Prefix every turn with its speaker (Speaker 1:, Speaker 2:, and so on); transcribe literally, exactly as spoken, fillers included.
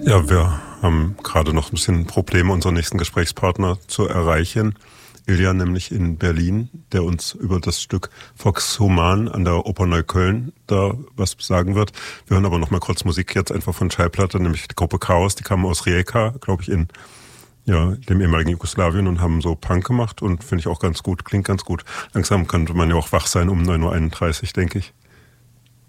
Speaker 1: Ja, wir haben gerade noch ein bisschen Probleme, unseren nächsten Gesprächspartner zu erreichen. Ilja nämlich in Berlin, der uns über das Stück Vox Human an der Oper Neukölln da was sagen wird. Wir hören aber noch mal kurz Musik jetzt einfach von Schallplatte, nämlich die Gruppe Chaos, die kam aus Rijeka, glaube ich, in ja, dem ehemaligen Jugoslawien und haben so Punk gemacht und finde ich auch ganz gut, klingt ganz gut. Langsam könnte man ja auch wach sein um neun Uhr einunddreißig, denke ich.